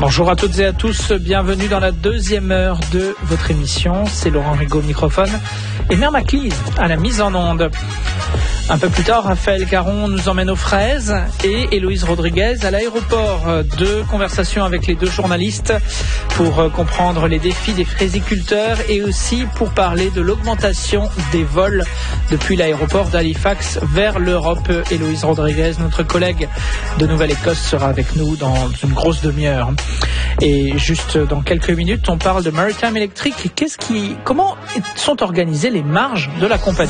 Bonjour à toutes et à tous, bienvenue dans la deuxième heure de votre émission. C'est Laurent Rigaud au microphone et Mère Maclise à la mise en onde. Un peu plus tard, Raphaël Caron nous emmène aux fraises et Héloïse Rodriguez à l'aéroport. Deux conversations avec les deux journalistes pour comprendre les défis des fraisiculteurs et aussi pour parler de l'augmentation des vols depuis l'aéroport d'Halifax vers l'Europe. Héloïse Rodriguez, notre collègue de Nouvelle-Écosse, sera avec nous dans une grosse demi-heure. Et juste dans quelques minutes, on parle de Maritime Electric. Comment sont organisées les marges de la compagnie ?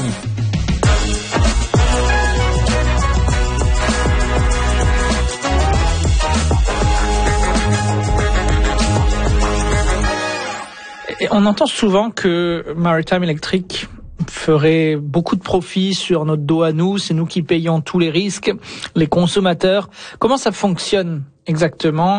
Et on entend souvent que Maritime Electric ferait beaucoup de profits sur notre dos à nous, c'est nous qui payons tous les risques, les consommateurs. Comment ça fonctionne exactement ?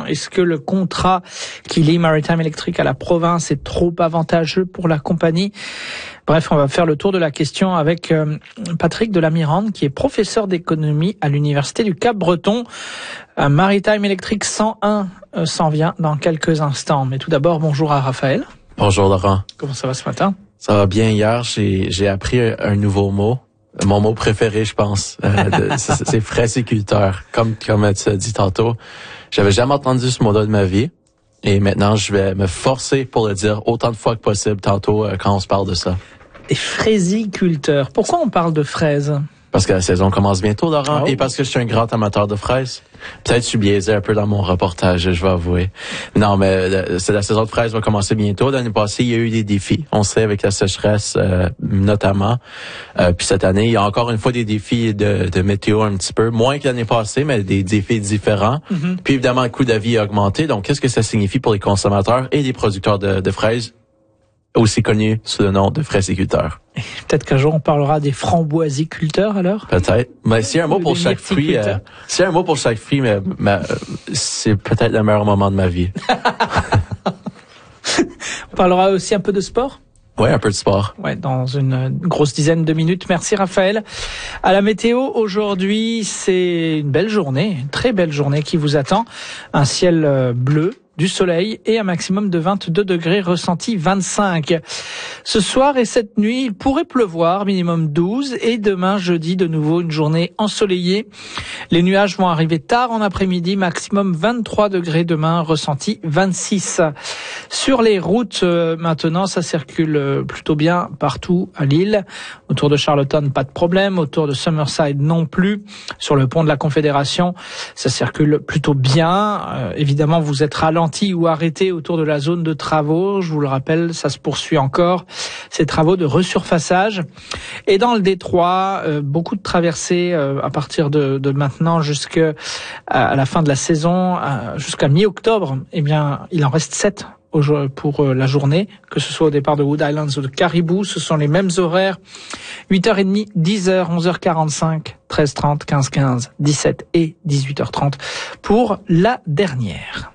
Est-ce que le contrat qui lie Maritime Electric à la province est trop avantageux pour la compagnie ? Bref, on va faire le tour de la question avec Patrick de la Mirande, qui est professeur d'économie à l'Université du Cap-Breton. Maritime Electric 101 s'en vient dans quelques instants. Mais tout d'abord, bonjour à Raphaël. Bonjour Laurent. Comment ça va ce matin? Ça va bien. Hier, j'ai appris un nouveau mot. Mon mot préféré, je pense. C'est fraisiculteur. Comme tu as dit tantôt. J'avais jamais entendu ce mot-là de ma vie. Et maintenant, je vais me forcer pour le dire autant de fois que possible tantôt quand on se parle de ça. Et fraisiculteur. Pourquoi on parle de fraises? Parce que la saison commence bientôt, Laurent, et parce que je suis un grand amateur de fraises. Peut-être je suis biaisé un peu dans mon reportage, je vais avouer. Non, mais la saison de fraises va commencer bientôt. L'année passée, il y a eu des défis. On sait, avec la sécheresse notamment. Puis cette année, il y a encore une fois des défis de météo un petit peu. Moins que l'année passée, mais des défis différents. Mm-hmm. Puis évidemment, le coût de vie a augmenté. Donc, qu'est-ce que ça signifie pour les consommateurs et les producteurs de fraises, aussi connus sous le nom de fraisiculteurs? Peut-être qu'un jour on parlera des framboisiculteurs alors. Peut-être. Mais s'il y a un mot pour chaque fruit, mais c'est peut-être le meilleur moment de ma vie. On parlera aussi un peu de sport. Ouais, un peu de sport. Ouais, dans une grosse dizaine de minutes. Merci Raphaël. À la météo, aujourd'hui, c'est une belle journée, une très belle journée qui vous attend. Un ciel bleu, du soleil et un maximum de 22 degrés, ressenti 25. Ce soir et cette nuit, il pourrait pleuvoir, minimum 12, et demain jeudi, de nouveau une journée ensoleillée. Les nuages vont arriver tard en après-midi, maximum 23 degrés demain, ressenti 26. Sur les routes, maintenant, ça circule plutôt bien partout à Lille. Autour de Charlottetown, pas de problème. Autour de Summerside, non plus. Sur le pont de la Confédération, ça circule plutôt bien. Évidemment, vous êtes ralenti ou arrêté autour de la zone de travaux. Je vous le rappelle, ça se poursuit encore. Ces travaux de resurfaçage. Et dans le détroit, beaucoup de traversées à partir de maintenant jusqu'à la fin de la saison, jusqu'à mi-octobre. Eh bien, il en reste 7 pour la journée, que ce soit au départ de Wood Islands ou de Caribou. Ce sont les mêmes horaires. 8h30, 10h, 11h45, 13h30, 15h15, 17h et 18h30 pour la dernière.